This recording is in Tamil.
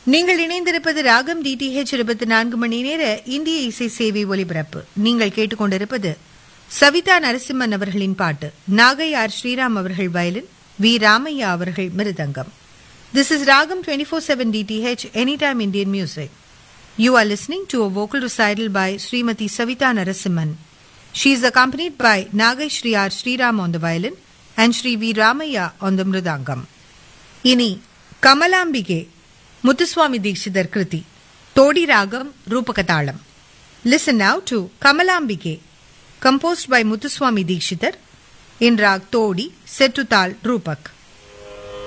நீங்கள் இணைந்திருப்பது ராகம் DTH 24 மணி நேர இந்திய இசை சேவை ஒலிபரப்பு. நீங்கள் கேட்டுக்கொண்டிருப்பது சவிதா நரசிம்மன் அவர்களின் பாட்டு. நாகை ஆர் ஸ்ரீராம் அவர்கள் வயலின், வி ராமையா அவர்கள் மிருதங்கம். This is Ragam 24/7 DTH, Anytime Indian Music. You are listening to a vocal recital by Srimati Savita Narasimhan. She is accompanied by Nagai Shri R. Sriram on the violin and Shri V. Ramaya on the mridangam. Ini Kamalambige Muthuswami Dikshidhar Kriti Todi Ragam Rupakatalam. Listen now to Kamalambige, composed by Muthuswami Dikshidhar in Rag Todi set to Tal Rupak.